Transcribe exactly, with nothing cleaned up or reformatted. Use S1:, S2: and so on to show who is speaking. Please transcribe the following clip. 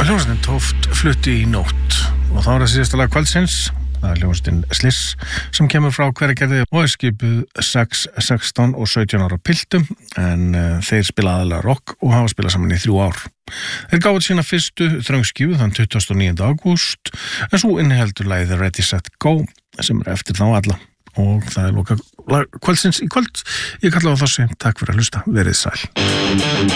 S1: Hljómsveitin Tóft flutti í nótt og þá er það síðasta lag kvöldsins. Það er hljómsveitin Sliss sem kemur frá Hveragerði og er skipuð sex, sextán og sautján ára piltum en uh, þeir spila aðalega rock og hafa spilað saman í þrjú ár. Þeir gáðu sína fyrstu þröngskífu þann tuttugasta og níunda ágúst en svo inniheldur lagið Ready Set Go sem er eftir þá alla og það er loka lag kvöldsins í kvöld. Ég kalla á þessi, takk fyrir að hlusta, verið sæl.